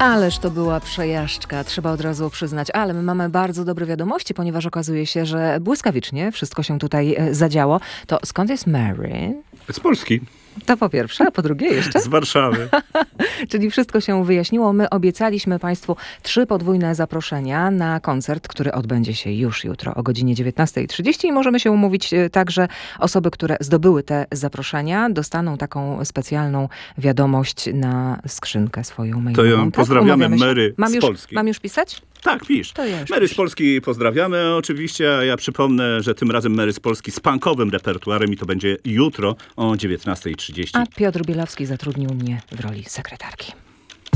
Ależ to była przejażdżka, trzeba od razu przyznać. Ale my mamy bardzo dobre wiadomości, ponieważ okazuje się, że błyskawicznie wszystko się tutaj zadziało. To skąd jest Mary? Z Polski. To po pierwsze, a po drugie jeszcze? Z Warszawy. Czyli wszystko się wyjaśniło. My obiecaliśmy Państwu 3 podwójne zaproszenia na koncert, który odbędzie się już jutro o godzinie 19:30 i możemy się umówić tak, że osoby, które zdobyły te zaproszenia, dostaną taką specjalną wiadomość na skrzynkę swoją mailową. To ją pozdrawiamy Mary z Polski. Mam już pisać? Tak, pisz. To ja już Mary z piszę. Polski pozdrawiamy oczywiście, a ja przypomnę, że tym razem Mary z Polski z punkowym repertuarem i to będzie jutro o 19:30. A Piotr Bielawski zatrudnił mnie w roli sekretarki.